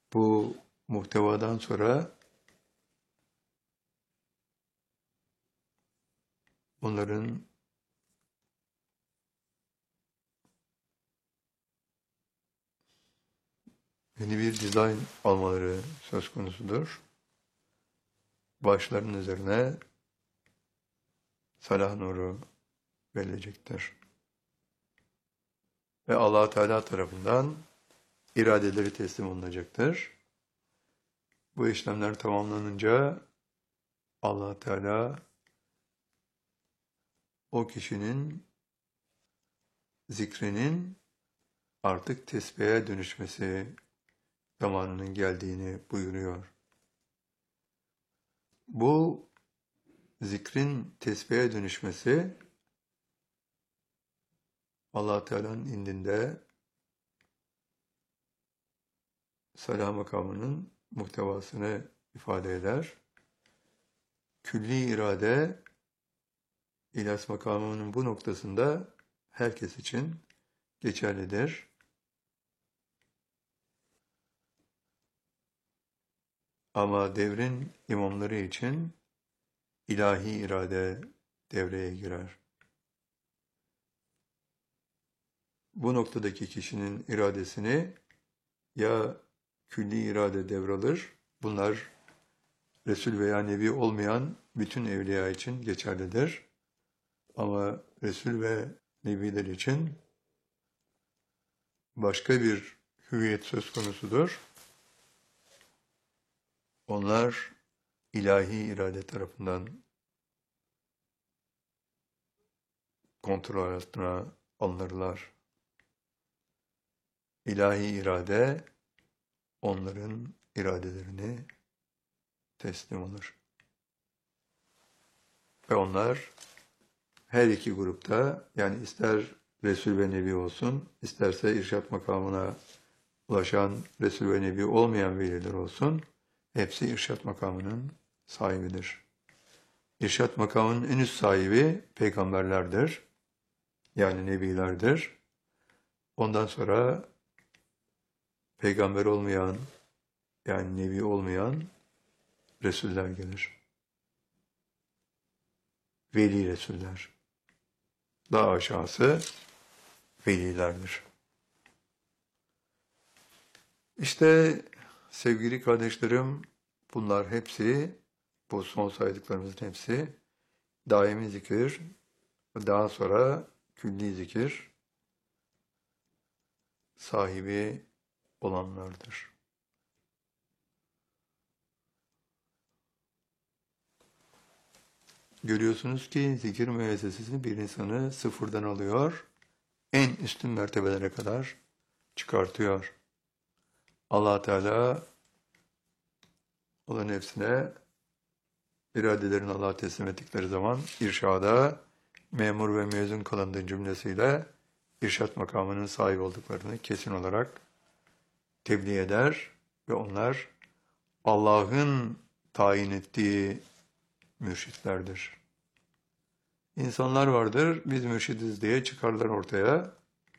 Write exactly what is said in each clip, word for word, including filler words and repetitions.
Bu muhtevadan sonra onların yeni bir dizayn almaları söz konusudur. Başlarının üzerine salah nuru verilecektir. Ve Allah Teala tarafından iradeleri teslim olunacaktır. Bu işlemler tamamlanınca Allah Teala o kişinin zikrinin artık tesbihe dönüşmesi zamanının geldiğini buyuruyor. Bu zikrin tesbihe dönüşmesi Allah Teala'nın indinde salah makamının muhtevasını ifade eder. Külli irade İhlas makamının bu noktasında herkes için geçerlidir. Ama devrin imamları için ilahi irade devreye girer. Bu noktadaki kişinin iradesini ya külli irade devralır, bunlar Resul veya Nebi olmayan bütün evliya için geçerlidir. Ama Resul ve Nebiler için başka bir hüviyet söz konusudur. Onlar ilahi irade tarafından kontrol altına alınırlar. İlahi irade onların iradelerini teslim alır. Ve onlar her iki grupta, yani ister Resul ve Nebi olsun, isterse irşat makamına ulaşan Resul ve Nebi olmayan veliler olsun, hepsi irşat makamının sahibidir. İrşat makamının en üst sahibi peygamberlerdir. Yani nebilerdir. Ondan sonra peygamber olmayan, yani nebi olmayan Resuller gelir. Veli Resuller. Daha aşağısı velilerdir. İşte sevgili kardeşlerim, bunlar hepsi, bu son saydıklarımızın hepsi daimi zikir, daha sonra külli zikir sahibi olanlardır. Görüyorsunuz ki zikir müessesesi bir insanı sıfırdan alıyor, en üstün mertebelere kadar çıkartıyor. Allah Teala olan hepsine iradelerini Allah'a teslim ettikleri zaman irşada memur ve mezun kalındığı cümlesiyle irşat makamının sahibi olduklarını kesin olarak tebliğ eder ve onlar Allah'ın tayin ettiği mürşitlerdir. İnsanlar vardır, biz mürşidiz diye çıkarlar ortaya.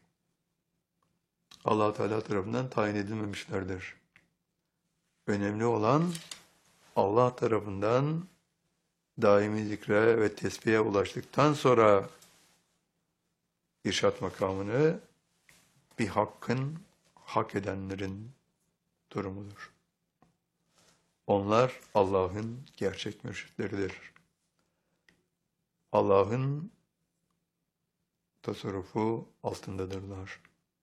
Allah Teala tarafından tayin edilmemişlerdir. Önemli olan Allah tarafından daimi zikre ve tesbihe ulaştıktan sonra irşat makamını bir hakkın hak edenlerin durumudur. Onlar Allah'ın gerçek mürşitleridir. Allah'ın tasarrufu altındadırlar.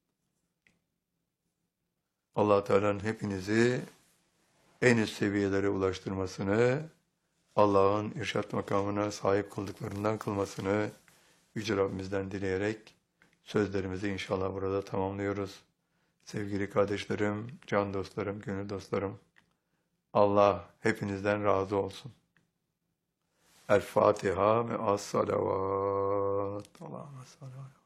Allah Teala'nın hepinizi en üst seviyelere ulaştırmasını, Allah'ın irşat makamına sahip kıldıklarından kılmasını Yüce Rabbimizden dileyerek sözlerimizi inşallah burada tamamlıyoruz. Sevgili kardeşlerim, can dostlarım, gönül dostlarım, Allah hepinizden razı olsun. El Fatiha ve as-salavat. Allah'ım salavat.